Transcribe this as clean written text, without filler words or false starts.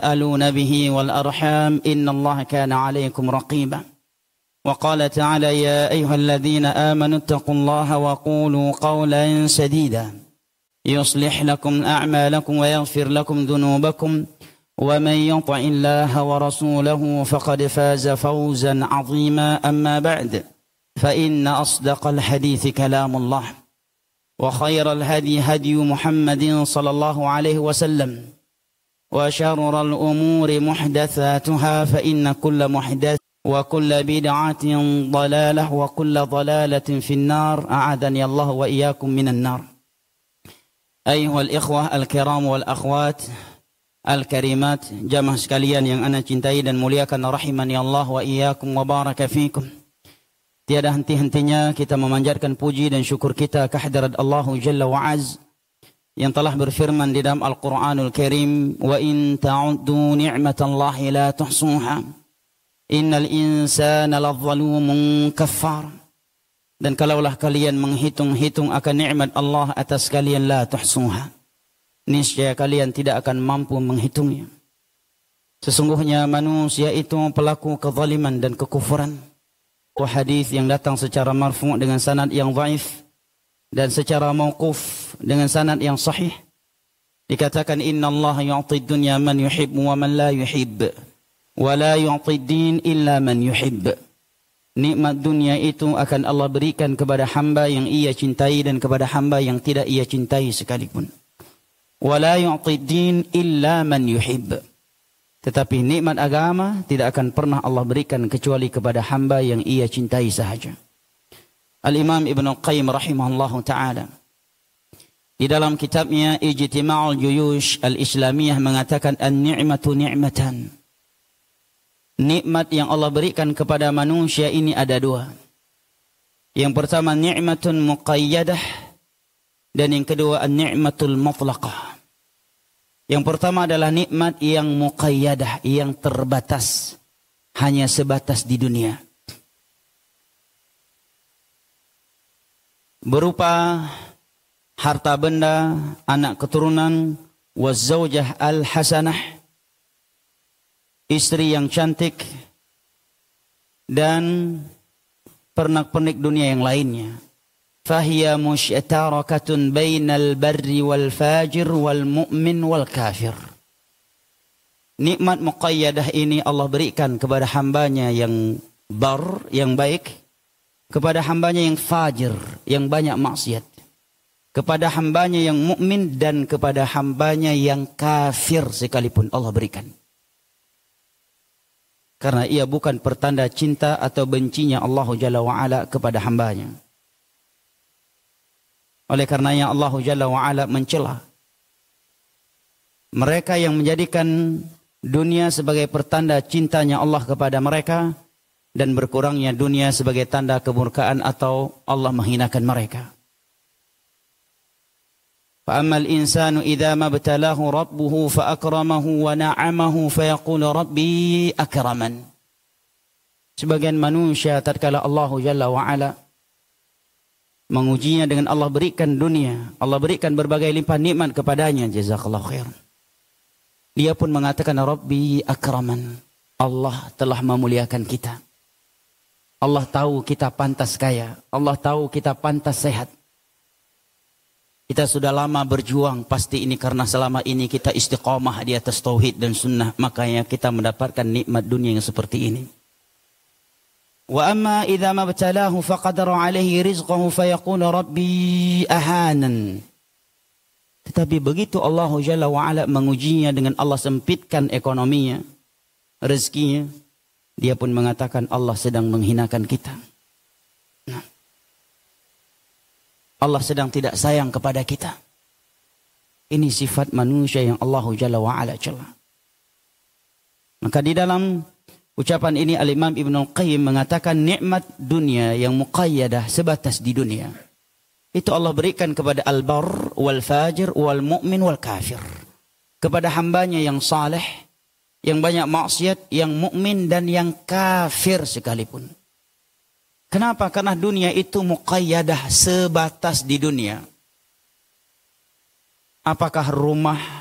تسألون به والأرحام إن الله كان عليكم رقيبا وقال تعالى يا أيها الذين آمنوا اتقوا الله وقولوا قولا سديدا يصلح لكم أعمالكم ويغفر لكم ذنوبكم ومن يطع الله ورسوله فقد فاز فوزا عظيما أما بعد فإن أصدق الحديث كلام الله وخير الهدي هدي محمد صلى الله عليه وسلم وشر الأمور محدثاتها فإن كل محدث وكل بدعة ضلالة وكل ضلالة في النار أعاذني الله وإياكم من النار. أيها الإخوة الكرام والأخوات الكريمات, jamaah sekalian yang ana cintai dan muliakan, rahimani Allah wa iyyakum wa baraka fikum. Tiada henti-hentinya kita memanjatkan puji dan syukur kita kehadirat Allah Jalla wa Az yang telah berfirman di dalam Al-Qur'anul Karim, wa in ta'uddu ni'matallahi la tuhsuha innal insana ladzalumun kaffar. Dan kalaulah kalian menghitung-hitung akan nikmat Allah atas kalian, la tuhsuha, niscaya kalian tidak akan mampu menghitungnya. Sesungguhnya manusia itu pelaku kezaliman dan kekufuran. Hadis yang datang secara marfu' dengan sanad yang dhaif dan secara mauquf dengan sanad yang sahih dikatakan innallaha yu'ti dunya man yuhibbu wa man la yuhibb wa la yu'ti din illa man yuhibb. Nikmat dunia itu akan Allah berikan kepada hamba yang ia cintai dan kepada hamba yang tidak ia cintai sekalipun. Wa la yu'ti din illa man yuhibb. Tetapi nikmat agama tidak akan pernah Allah berikan kecuali kepada hamba yang ia cintai sahaja. Al-Imam Ibnu Qayyim rahimahullahu ta'ala di dalam kitabnya Ijtima'ul Juyush Al-Islamiyah mengatakan an-ni'matu ni'matan. Nikmat yang Allah berikan kepada manusia ini ada dua. Yang pertama ni'matun muqayyadah dan yang kedua an-ni'matul mutlaqah. Yang pertama adalah nikmat yang muqayyadah, yang terbatas, hanya sebatas di dunia. Berupa harta benda, anak keturunan, wazzaujah al-hasanah, istri yang cantik, dan pernak-pernik dunia yang lainnya. Fahiya musytarakatun bainal barri wal fajir wal mu'min wal kafir. Nikmat muqayyadah ini Allah berikan kepada hambanya yang bar, yang baik, kepada hambanya yang fajir, yang banyak maksiat, kepada hambanya yang mukmin dan kepada hambanya yang kafir sekalipun Allah berikan. Karena ia bukan pertanda cinta atau bencinya Allah Jalla wa'ala kepada hambanya. Oleh karenanya Allah Jalla wa'ala mencela mereka yang menjadikan dunia sebagai pertanda cintanya Allah kepada mereka dan berkurangnya dunia sebagai tanda kemurkaan atau Allah menghinakan mereka. Fa'ammal insanu idza mabtalahu rabbuhu fa'akramahu wa na'amahu fayaqulu rabbi akraman. Sebagian manusia tatkala Allah Jalla wa'ala mengujinya dengan Allah berikan dunia, Allah berikan berbagai limpah nikmat kepadanya, jazakallahu khairan, dia pun mengatakan rabbi akraman. Allah telah memuliakan kita. Allah tahu kita pantas kaya, Allah tahu kita pantas sehat. Kita sudah lama berjuang, pasti ini karena selama ini kita istiqamah di atas tauhid dan sunnah, makanya kita mendapatkan nikmat dunia yang seperti ini. Wa amma idza mabtalahu faqadara alaihi rizqahu fayaqulu rabbi ahanan. Tetapi begitu Allah Jalla wa Ala mengujinya dengan Allah sempitkan ekonominya, rezekinya, dia pun mengatakan Allah sedang menghinakan kita. Nah, Allah sedang tidak sayang kepada kita. Ini sifat manusia yang Allah Jalla wa Ala cela. Maka di dalam ucapan ini Al-Imam Ibnu Qayyim mengatakan nikmat dunia yang muqayyadah sebatas di dunia. Itu Allah berikan kepada al-bar wal fajir wal mu'min wal kafir. Kepada hambanya yang saleh, yang banyak maksiat, yang mukmin dan yang kafir sekalipun. Kenapa? Karena dunia itu muqayyadah sebatas di dunia. Apakah rumah